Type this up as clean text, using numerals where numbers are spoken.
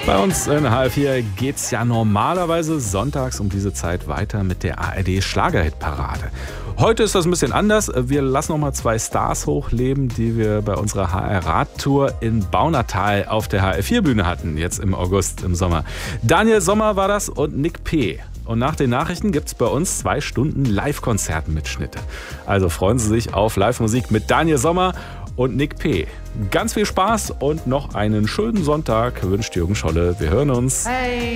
Bei uns in HR4 geht's ja normalerweise sonntags um diese Zeit weiter mit der ARD Schlagerhit-Parade. Heute ist das ein bisschen anders. Wir lassen noch mal 2 Stars hochleben, die wir bei unserer HR-Radtour in Baunatal auf der HR4-Bühne hatten, jetzt im August, im Sommer. Daniel Sommer war das und Nick P. Und nach den Nachrichten gibt's bei uns 2 Stunden Live-Konzerten-Mitschnitte. Also freuen Sie sich auf Live-Musik mit Daniel Sommer und Nick P. Ganz viel Spaß und noch einen schönen Sonntag wünscht Jürgen Scholle. Wir hören uns. Hey.